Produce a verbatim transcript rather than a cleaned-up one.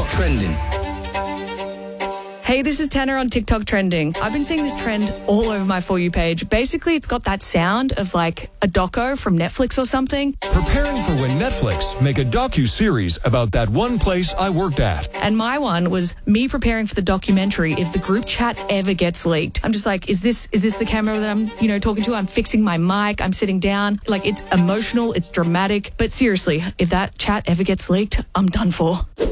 Trending. Hey, this is Tanner on TikTok Trending. I've been seeing this trend all over my For You page. Basically, it's got that sound of like a doco from Netflix or something. Preparing for when Netflix make a docu-series about that one place I worked at. And my one was me preparing for the documentary if the group chat ever gets leaked. I'm just like, is this is this the camera that I'm, you know, talking to? I'm fixing my mic. I'm sitting down. Like, it's emotional. It's dramatic. But seriously, if that chat ever gets leaked, I'm done for.